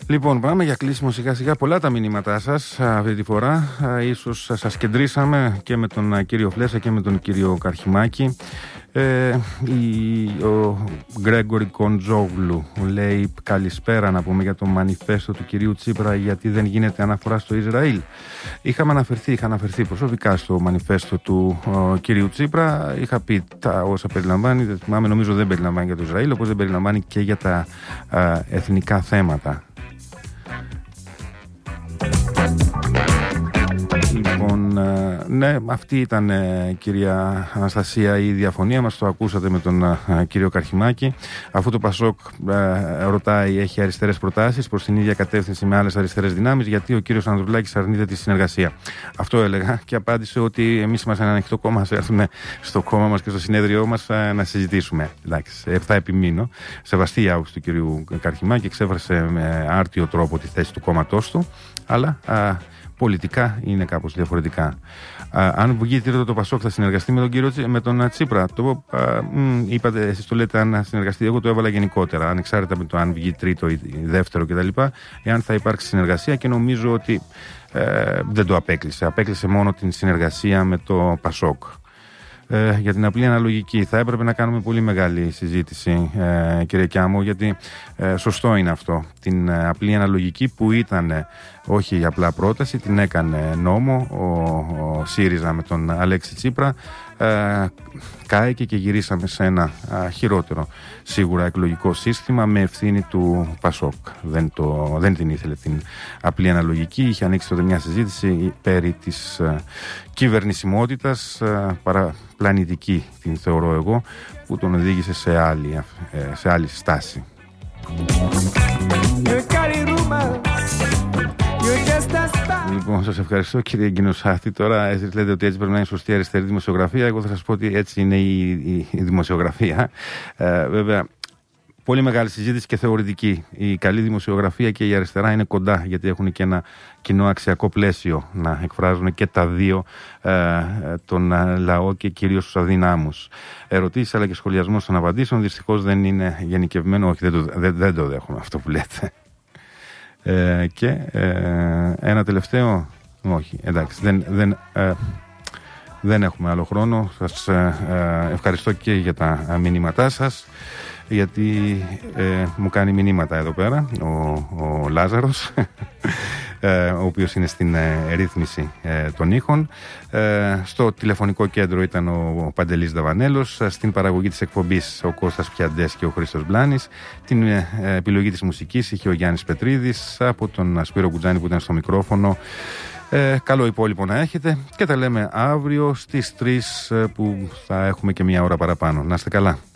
Λοιπόν, πάμε για κλείσιμο σιγά σιγά. Πολλά τα μηνύματά σας αυτή τη φορά. Ίσως σας κεντρήσαμε και με τον κύριο Φλέσσα και με τον κύριο Καρχιμάκη. Ο Γκρέγκορη Κοντζόγλου λέει καλησπέρα να πούμε για το μανιφέστο του κυρίου Τσίπρα, γιατί δεν γίνεται αναφορά στο Ισραήλ. Είχα αναφερθεί προσωπικά στο μανιφέστο του κυρίου Τσίπρα. Είχα πει τα όσα περιλαμβάνει, δεν θυμάμαι, νομίζω δεν περιλαμβάνει για το Ισραήλ, όπως δεν περιλαμβάνει και για τα εθνικά θέματα. Λοιπόν, ναι, αυτή ήταν, κυρία Αναστασία, η διαφωνία μας. Το ακούσατε με τον κύριο Καρχιμάκη. Αφού το Πασόκ ρωτάει, έχει αριστερές προτάσεις προς την ίδια κατεύθυνση με άλλες αριστερές δυνάμεις, γιατί ο κύριος Ανδρουλάκης αρνείται τη συνεργασία. Αυτό έλεγα και απάντησε ότι εμείς είμαστε ένα ανοιχτό κόμμα, ας έρθουμε στο κόμμα μας και στο συνέδριό μας να συζητήσουμε. Εντάξει, θα επιμείνω. Σεβαστή η άποψη του κυρίου Καρχιμάκη, εξέφρασε με άρτιο τρόπο τη θέση του κόμματός του, αλλά πολιτικά είναι κάπως διαφορετικά. Αν βγει τρίτο το Πασόκ, θα συνεργαστεί με τον Τσίπρα. Είπατε, εσείς το λέτε αν συνεργαστεί, εγώ το έβαλα γενικότερα, ανεξάρτητα με το αν βγει τρίτο ή δεύτερο κτλ. Εάν θα υπάρξει συνεργασία, και νομίζω ότι δεν το απέκλεισε. Απέκλεισε μόνο την συνεργασία με το Πασόκ. Για την απλή αναλογική θα έπρεπε να κάνουμε πολύ μεγάλη συζήτηση, κύριε Κιάμο, γιατί σωστό είναι αυτό. Την απλή αναλογική που ήταν όχι απλά πρόταση, την έκανε νόμο ο ΣΥΡΙΖΑ με τον Αλέξη Τσίπρα. Κάηκε και γυρίσαμε σε ένα χειρότερο σίγουρα εκλογικό σύστημα με ευθύνη του Πασόκ. Δεν την ήθελε την απλή αναλογική. Είχε ανοίξει τότε μια συζήτηση περί της κυβερνησιμότητας, παραπλανητική την θεωρώ εγώ, που τον οδήγησε σε άλλη στάση. Λοιπόν, σας ευχαριστώ, κύριε Γκινοσάτη. Τώρα εσείς λέτε ότι έτσι πρέπει να είναι σωστή αριστερή δημοσιογραφία. Εγώ θα σας πω ότι έτσι είναι η δημοσιογραφία. Βέβαια, πολύ μεγάλη συζήτηση και θεωρητική. Η καλή δημοσιογραφία και η αριστερά είναι κοντά, γιατί έχουν και ένα κοινό αξιακό πλαίσιο να εκφράζουν και τα δύο τον λαό και κυρίως τους αδυνάμους. Ερωτήσεις αλλά και σχολιασμός των απαντήσεων δυστυχώς δεν είναι γενικευμένο. Όχι, δεν το δέχομαι αυτό που λέτε. Και ένα τελευταίο. Όχι, εντάξει, δεν έχουμε άλλο χρόνο. Σας ευχαριστώ και για τα μηνύματά σας, γιατί μου κάνει μηνύματα εδώ πέρα ο Λάζαρος, ο οποίος είναι στην ρύθμιση των ήχων. Στο τηλεφωνικό κέντρο ήταν ο Παντελής Δαβανέλος, στην παραγωγή της εκπομπής ο Κώστας Πιαντές και ο Χρήστος Μπλάνης, την επιλογή της μουσικής είχε ο Γιάννης Πετρίδης, από τον Σπύρο Κουτζάνη που ήταν στο μικρόφωνο. Καλό υπόλοιπο να έχετε και τα λέμε αύριο στις 3 που θα έχουμε και μια ώρα παραπάνω. Να είστε καλά.